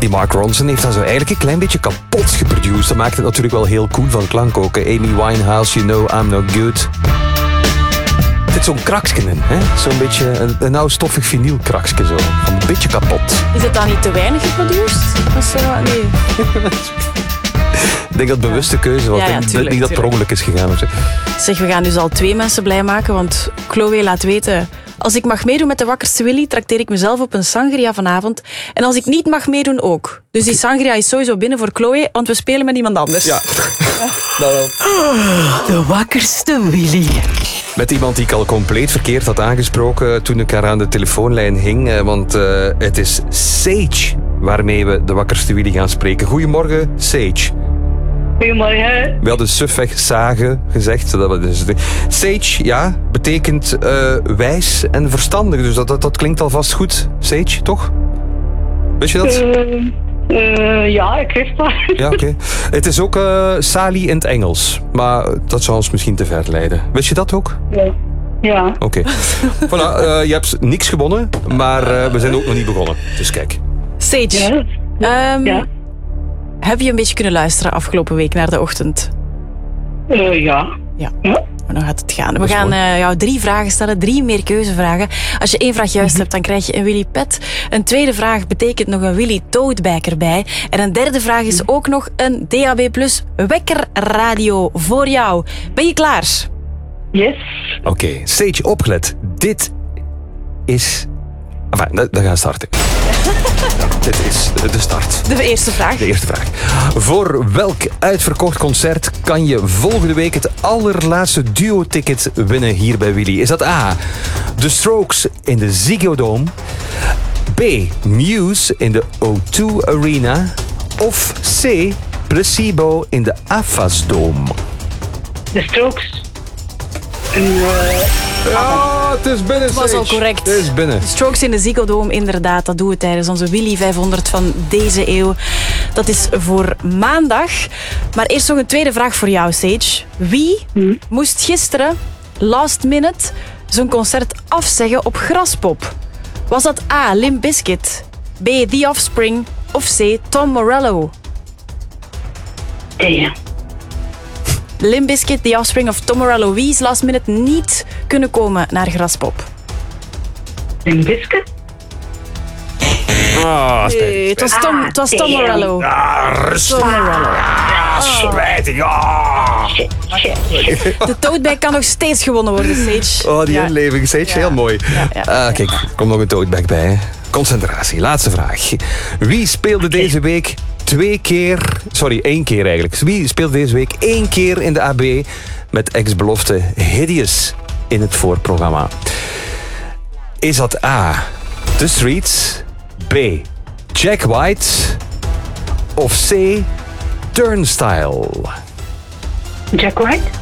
Die Mark Ronson heeft dat zo eigenlijk een klein beetje kapot geproduceerd. Dat maakt het natuurlijk wel heel cool van klank ook. Amy Winehouse, You Know I'm No Good. Er zit zo'n kraksken in, hè? Zo'n beetje een oud stoffig vinyl kraksken zo. Van een beetje kapot. Is het dan niet te weinig geproduceerd? Nee. Ik denk dat het bewuste keuze was. Ik denk niet dat het per ongeluk is gegaan. Zeg, we gaan dus al 2 mensen blij maken, want Chloe laat weten... Als ik mag meedoen met de Wakkerste Willy, trakteer ik mezelf op een sangria vanavond. En als ik niet mag meedoen, ook. Dus die sangria is sowieso binnen voor Chloe, want we spelen met iemand anders. Ja, dat wel. De Wakkerste Willy. Met iemand die ik al compleet verkeerd had aangesproken toen ik haar aan de telefoonlijn hing. Want het is Sage waarmee we de Wakkerste Willy gaan spreken. Goedemorgen, Sage. Goedemorgen. We hadden suffig zagen gezegd. Sage, ja, betekent wijs en verstandig. Dus dat klinkt alvast goed. Sage, toch? Wist je dat? Ja, ik wist dat. Ja, oké. Het is ook Sali in het Engels. Maar dat zou ons misschien te ver leiden. Wist je dat ook? Ja. Oké. Voilà, je hebt niks gewonnen, maar we zijn ook nog niet begonnen. Dus kijk. Sage, Ja. heb je een beetje kunnen luisteren afgelopen week naar de ochtend? Ja. Ja. Maar dan gaat het gaan. We gaan jou 3 vragen stellen, 3 meerkeuzevragen. Als je 1 vraag juist hebt, dan krijg je een Willy Pet. Een tweede vraag betekent nog een Willy Toadbag erbij. En een derde vraag is ook nog een DAB+ wekkerradio voor jou. Ben je klaar? Yes. Oké, Sage, opgelet. Dit is... Enfin, dan gaan we starten. Dit is de start. De eerste vraag. De eerste vraag. Voor welk uitverkocht concert kan je volgende week het allerlaatste duo-ticket winnen hier bij Willy? Is dat A, The Strokes in de Ziggo Dome, B, Muse in de O2 Arena of C, Placebo in de AFAS Dome? De Strokes. Ja, het is binnen. Het was al correct. Het is binnen. Strokes in de Ziggo Dome, inderdaad. Dat doen we tijdens onze Willy 500 van deze eeuw. Dat is voor maandag. Maar eerst nog een tweede vraag voor jou, Sage. Wie moest gisteren, last minute, zijn concert afzeggen op Graspop? Was dat A, Limp Bizkit, B, The Offspring of C, Tom Morello? Ja. Limp Bizkit, The Offspring of Tom Morello. Wie is last minute niet kunnen komen naar Graspop? Een biscuit? Het was Tom Morello. Rustig. Tom Morello. Spijtig. De toadbag kan nog steeds gewonnen worden, Sage. Oh, die inleving, Sage, heel mooi. Kijk, er komt nog een toadbag bij. Hè. Concentratie, laatste vraag. Wie speelde deze week 1 keer eigenlijk. Wie speelde deze week 1 keer in de AB met ex-belofte Hideous in het voorprogramma? Is dat A, The Streets, B, Jack White of C, Turnstile? Jack White?